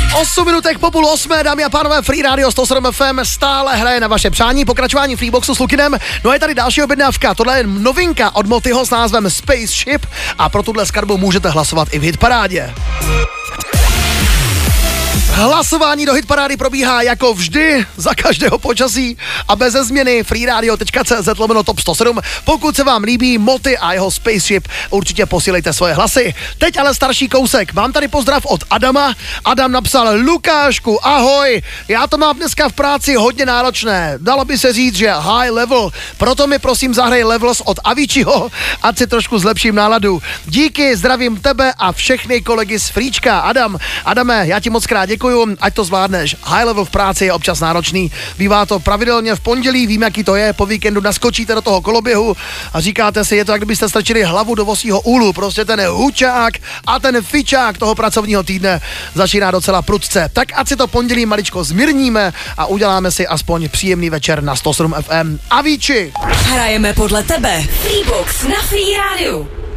8 minutek po 7:30, dámy a pánové, Free Radio 107 FM stále hraje na vaše přání, pokračování Freeboxu s Lukinem. No a je tady další objednávka, tohle je novinka od Motyho s názvem Spaceship a pro tuhle skladbu můžete hlasovat i v hitparádě. Hlasování do hitparády probíhá jako vždy, za každého počasí a beze změny freeradio.cz/top 107. Pokud se vám líbí Moty a jeho Spaceship, určitě posílejte svoje hlasy. Teď ale starší kousek. Mám tady pozdrav od Adama. Adam napsal: Lukášku, ahoj, já to mám dneska v práci hodně náročné. Dalo by se říct, že high level. Proto mi prosím zahraj Levels od Aviciiho, ať si trošku zlepším náladu. Díky, zdravím tebe a všechny kolegy z Fríčka. Adame, já ti moc krát děkuju, ať to zvládneš. High level v práci je občas náročný. Bývá to pravidelně v pondělí, vím, jaký to je. Po víkendu naskočíte do toho koloběhu a říkáte si, je to, jak kdybyste strčili hlavu do vosího úlu. Prostě ten hučák a ten fičák toho pracovního týdne začíná docela prudce. Tak ať si to pondělí maličko zmírníme a uděláme si aspoň příjemný večer na 107 FM. Avicii! Hrajeme podle tebe. Freebox na Free Radio.